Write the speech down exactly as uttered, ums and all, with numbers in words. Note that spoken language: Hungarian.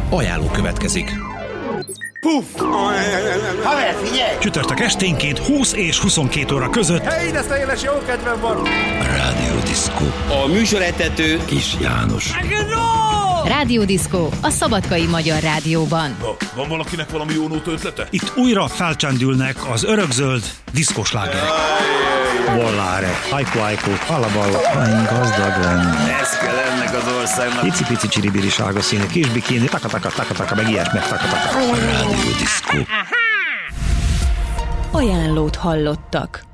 Ajánló következik. Puff! Haver, figyelj! Csütörtök esténként húsz és huszonkét óra között. Hey, de ezt éles jó kedvem van! Rádió Diszkó. A műsorvezető Kis János. Rádió Diszkó a Szabadkai Magyar Rádióban. Na, van valakinek valami jó nóta ötlete? Itt újra felcsendülnek az örökzöld diszkoslágerek. Volláre, hajkó, hajkó, halaballa, hány gazdag lenni. ez kell ennek az országnak. Pici-pici csiribiri sárga színű kis bikini, taka-taka, taka-taka, meg ilyesmi, taka-taka. Rádió Diszkó. Ajánlót hallottak.